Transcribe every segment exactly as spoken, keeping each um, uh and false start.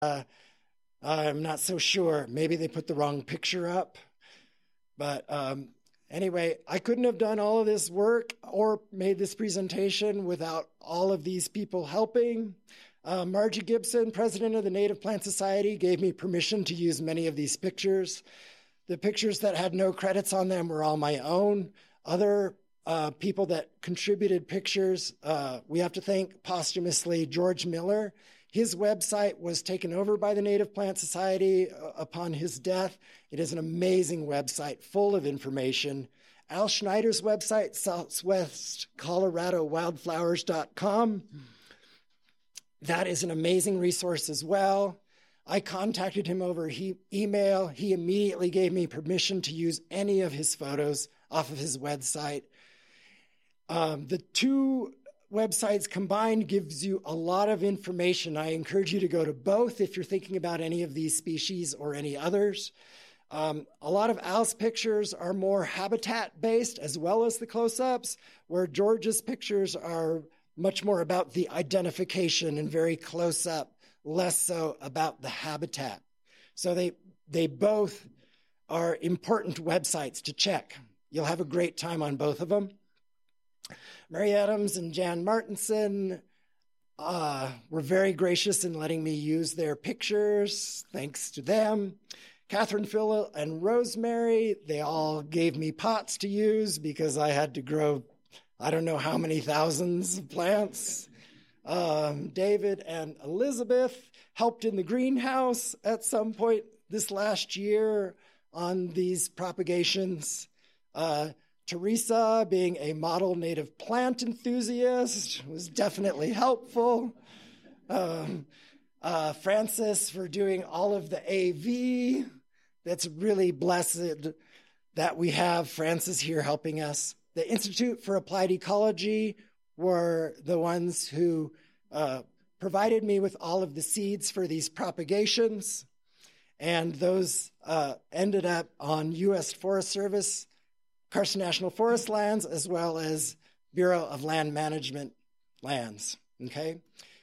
Uh, I'm not so sure. Maybe they put the wrong picture up. But um, anyway, I couldn't have done all of this work or made this presentation without all of these people helping. Uh, Margie Gibson, president of the Native Plant Society, gave me permission to use many of these pictures. The pictures that had no credits on them were all my own. Other uh, people that contributed pictures, uh, we have to thank posthumously George Miller. His website was taken over by the Native Plant Society uh, upon his death. It is an amazing website full of information. Al Schneider's website, southwest colorado wildflowers dot com. That is an amazing resource as well. I contacted him over he, email. He immediately gave me permission to use any of his photos off of his website. Um, the two websites combined gives you a lot of information. I encourage you to go to both if you're thinking about any of these species or any others. Um, a lot of Al's pictures are more habitat-based as well as the close-ups, where George's pictures are much more about the identification and very close-up, less so about the habitat. So they they both are important websites to check. You'll have a great time on both of them. Mary Adams and Jan Martinson uh, were very gracious in letting me use their pictures. Thanks to them. Catherine, Phil, and Rosemary, they all gave me pots to use because I had to grow, I don't know how many thousands of plants. Um, David and Elizabeth helped in the greenhouse at some point this last year on these propagations. Uh, Teresa, being a model native plant enthusiast, was definitely helpful. Um, uh, Francis for doing all of the A V. That's really blessed that we have Francis here helping us. The Institute for Applied Ecology were the ones who uh, provided me with all of the seeds for these propagations. And those uh, ended up on U S Forest Service, Carson National Forest lands, as well as Bureau of Land Management lands, okay?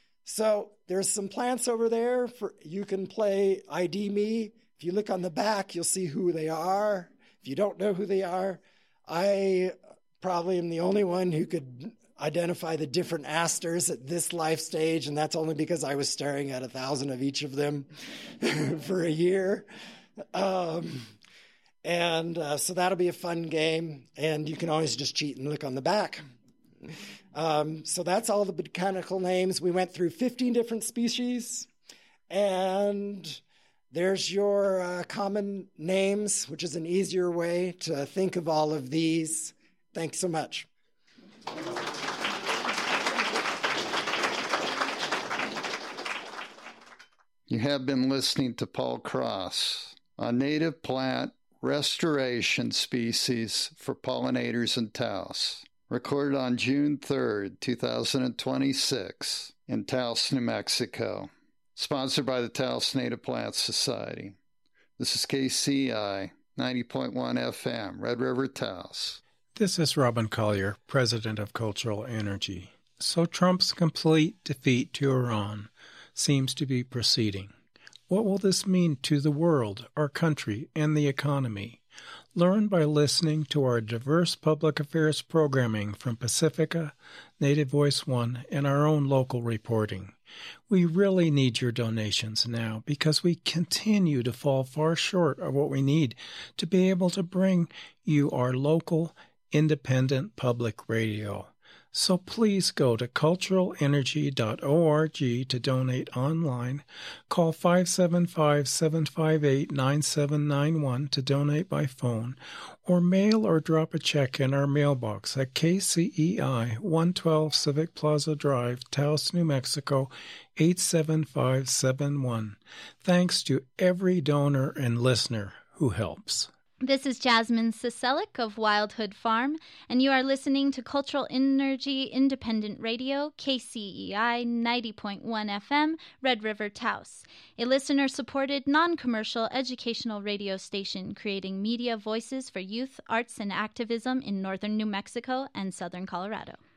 So there's some plants over there. For you can play I D Me. If you look on the back, you'll see who they are. If you don't know who they are, I probably am the only one who could identify the different asters at this life stage, and that's only because I was staring at a thousand of each of them for a year. Um, and uh, so that'll be a fun game, and you can always just cheat and look on the back. Um, so that's all the botanical names. We went through fifteen different species, and there's your uh, common names, which is an easier way to think of all of these. Thanks so much. You have been listening to Paul Cross on native plant restoration species for pollinators and Taos, recorded on June third, two thousand twenty-six in Taos, New Mexico. Sponsored by the Taos Native Plant Society. This is K C I ninety point one F M, Red River, Taos. This is Robin Collier, president of Cultural Energy. So Trump's complete defeat to Iran seems to be proceeding. What will this mean to the world, our country, and the economy? Learn by listening to our diverse public affairs programming from Pacifica, Native Voice One, and our own local reporting. We really need your donations now because we continue to fall far short of what we need to be able to bring you our local, independent public radio. So please go to cultural energy dot org to donate online. Call five seven five, seven five eight, nine seven nine one to donate by phone, or mail or drop a check in our mailbox at K C E I, one twelve Civic Plaza Drive, Taos, New Mexico, eight seven five seven one. Thanks to every donor and listener who helps. This is Jasmine Siselic of Wildhood Farm, and you are listening to Cultural Energy Independent Radio, K C E I ninety point one F M, Red River, Taos, a listener-supported, non-commercial educational radio station creating media voices for youth, arts, and activism in northern New Mexico and southern Colorado.